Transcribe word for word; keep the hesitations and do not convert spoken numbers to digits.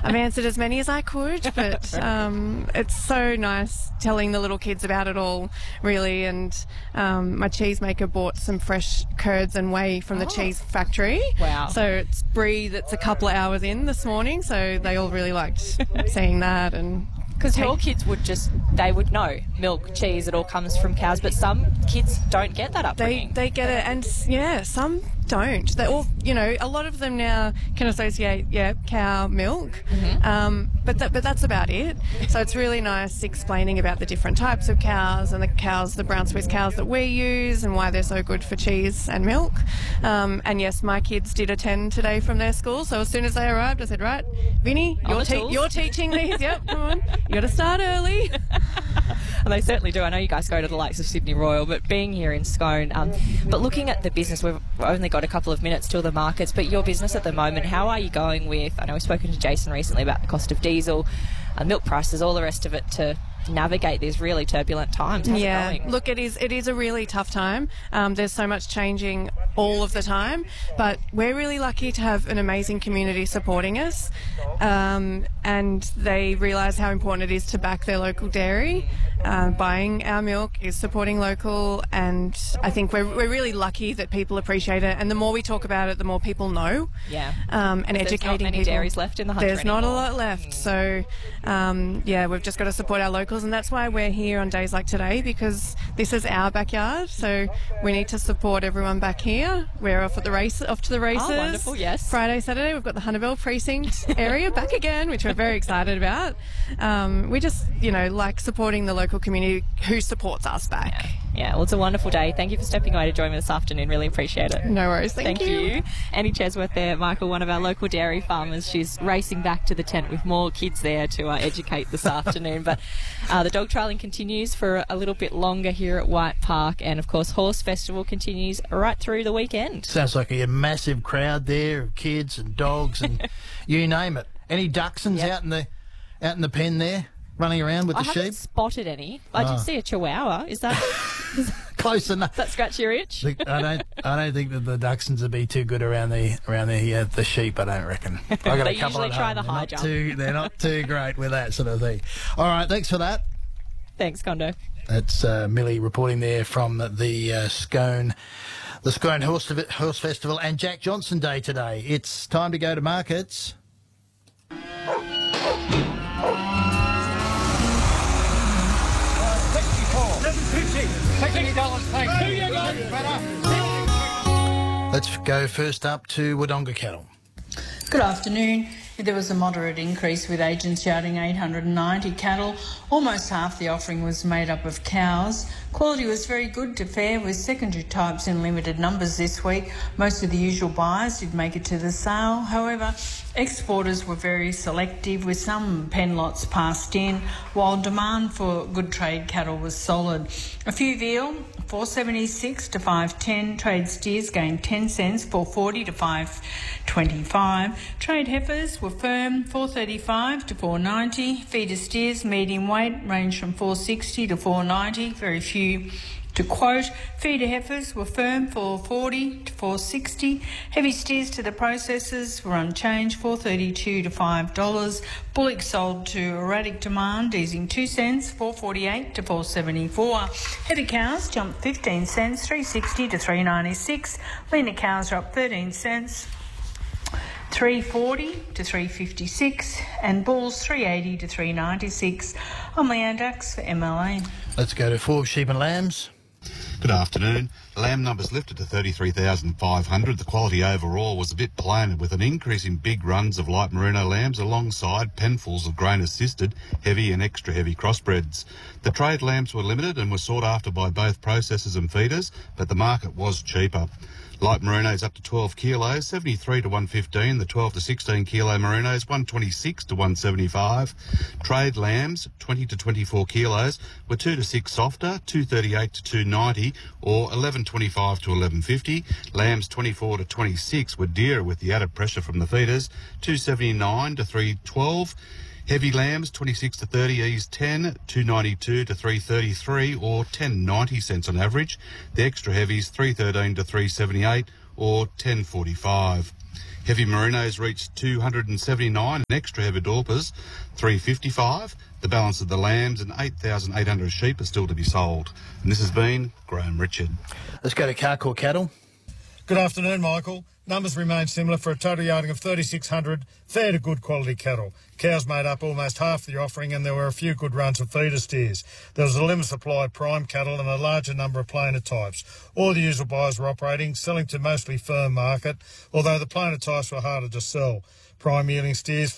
I've answered as many as I could, but um, it's so nice telling the little kids about it all, really. And um, my cheesemaker bought some fresh curds and whey from the Oh. cheese factory. Wow. So it's brie that's a couple of hours in this morning, so they all really liked seeing that. And Because your kids would just, they would know milk, cheese, it all comes from cows, but some kids don't get that They upbringing. they get it, and yeah, some don't. They all, you know, a lot of them now can associate, yeah, cow milk, Mm-hmm. um, but that, but that's about it. So it's really nice explaining about the different types of cows and the cows, the brown Swiss cows that we use, and why they're so good for cheese and milk. Um, and yes, my kids did attend today from their school. So as soon as they arrived, I said, right, Vinny, On you're the te- tools." you're teaching these. Yep, come on, you got to start early. And they certainly do. I know you guys go to the likes of Sydney Royal, but being here in Scone, um, but looking at the business, we've only got a couple of minutes till the markets, but your business at the moment, how are you going with, I know we've spoken to Jason recently about the cost of diesel, uh, milk prices, all the rest of it to navigate these really turbulent times. How's Yeah, it going? look, it is it is a really tough time. Um, there's so much changing all of the time, but we're really lucky to have an amazing community supporting us, um, and they realise how important it is to back their local dairy. Uh, buying our milk is supporting local, and I think we're, we're really lucky that people appreciate it, and the more we talk about it, the more people know. Yeah. Um, and There's educating not many people. dairies left in the Hunter There's not a anymore. lot left, so um, yeah, we've just got to support our locals, and that's why we're here on days like today, because this is our backyard. So we need to support everyone back here. We're off at the race, off to the races. Oh, wonderful, yes. Friday, Saturday, we've got the Hunter Bell precinct area back again, which we're very excited about. Um, we just, you know, like supporting the local community who supports us back. Yeah, well, it's a wonderful day. Thank you for stepping away to join me this afternoon. Really appreciate it. No worries. Thank, Thank you. Annie Chesworth there, Michael, one of our local dairy farmers. She's racing back to the tent with more kids there to uh, educate this afternoon. But uh, the dog trialling continues for a little bit longer here at White Park. And, of course, Horse Festival continues right through the weekend. Sounds like a massive crowd there of kids and dogs and you name it. Any dachshunds Yep. out in the out in the pen there, running around with I the haven't sheep? spotted any. I Oh. did see a chihuahua. Is that, is Close enough. that scratch your itch? I don't. I don't think that the dachshunds would be too good around the around the uh, the sheep. I don't reckon. I got They a couple usually at try home. the They're high not jump. Too, they're not too great with that sort of thing. All right. Thanks for that. Thanks, Condo. That's uh, Millie reporting there from the uh, Scone, the Scone Horse, Horse Festival and Jack Johnson Day today. It's time to go to markets. Let's go first up to Wodonga Cattle. Good afternoon. There was a moderate increase with agents shouting eight hundred ninety cattle. Almost half the offering was made up of cows. Quality was very good to fair with secondary types in limited numbers this week. Most of the usual buyers did make it to the sale. However, exporters were very selective with some pen lots passed in, while demand for good trade cattle was solid. A few veal, four seventy-six to five ten. Trade steers gained ten cents, four forty to five twenty-five. Trade heifers were firm, four thirty-five to four ninety. Feeder steers, medium weight, range from four sixty to four ninety. Very few to quote. Feeder heifers were firm, four forty to four sixty. Heavy steers to the processors were unchanged, four thirty-two to five dollars. Bullocks sold to erratic demand, easing two cents, four forty-eight to four seventy-four. Heavy cows jumped fifteen cents, three sixty to three ninety-six. Leaner cows are up thirteen cents, three forty to three fifty-six, and bulls three eighty to three ninety-six. I'm Leanne Dax for M L A. Let's go to Forbes Sheep and Lambs. Good afternoon. Lamb numbers lifted to thirty-three thousand five hundred. The quality overall was a bit plain, with an increase in big runs of light merino lambs alongside penfuls of grain-assisted, heavy and extra heavy crossbreds. The trade lambs were limited and were sought after by both processors and feeders, but the market was cheaper. Light merinos up to twelve kilos, seventy-three to one fifteen. The twelve to sixteen kilo merinos, one twenty-six to one seventy-five. Trade lambs, twenty to twenty-four kilos, were two to six softer, two thirty-eight to two ninety, or eleven twenty-five to eleven fifty. Lambs twenty-four to twenty-six were dearer with the added pressure from the feeders, two seventy-nine to three twelve. Heavy lambs, twenty-six to thirty, ease ten, two ninety-two to three thirty-three, or ten ninety cents on average. The extra heavies, three thirteen to three seventy-eight, or ten forty-five. Heavy Merinos reached two hundred seventy-nine, and extra heavy Dorpers three fifty-five. The balance of the lambs and eight thousand eight hundred sheep are still to be sold. And this has been Graham Richard. Let's go to Carcourt Cattle. Good afternoon, Michael. Numbers remain similar for a total yarding of thirty-six hundred fair to good quality cattle. Cows made up almost half the offering, and there were a few good runs of feeder steers. There was a limited supply of prime cattle and a larger number of planer types. All the usual buyers were operating, selling to mostly firm market, although the planer types were harder to sell. Prime yielding steers